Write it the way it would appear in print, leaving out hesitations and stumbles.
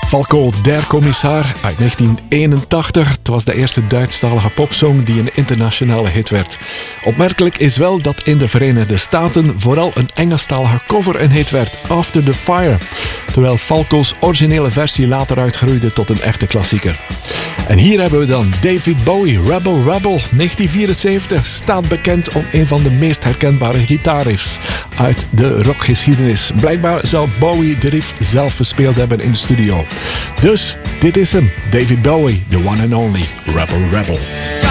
Falco der Kommissar uit 1981. Het was de eerste Duitsstalige popsong die een internationale hit werd. Opmerkelijk is wel dat in de Verenigde Staten vooral een Engelstalige cover een hit werd, After the Fire. Terwijl Falco's originele versie later uitgroeide tot een echte klassieker. En hier hebben we dan David Bowie, Rebel Rebel, 1974. Staat bekend om een van de meest herkenbare gitaarriffs uit de rockgeschiedenis. Blijkbaar zou Bowie de riff zelf gespeeld hebben in de studio. Dus dit is hem, David Bowie, the one and only Rebel Rebel.